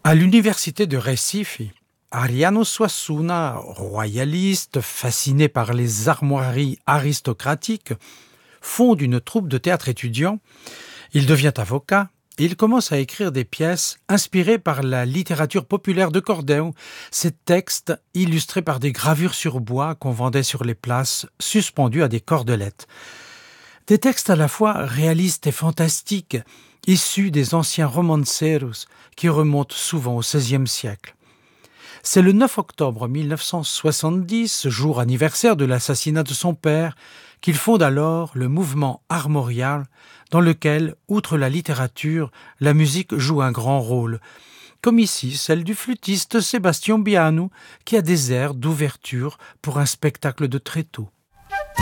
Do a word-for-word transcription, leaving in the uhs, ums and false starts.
À l'université de Recife, Ariano Suassuna, royaliste, fasciné par les armoiries aristocratiques, fonde une troupe de théâtre étudiant. Il devient avocat et il commence à écrire des pièces inspirées par la littérature populaire de Cordel, ces textes illustrés par des gravures sur bois qu'on vendait sur les places, suspendus à des cordelettes. Des textes à la fois réalistes et fantastiques, issus des anciens romanceros qui remontent souvent au seizième siècle. C'est le neuf octobre mille neuf cent soixante-dix, jour anniversaire de l'assassinat de son père, qu'il fonde alors le mouvement armorial, dans lequel, outre la littérature, la musique joue un grand rôle, comme ici celle du flûtiste Sébastien Bianou, qui a des airs d'ouverture pour un spectacle de tréteaux.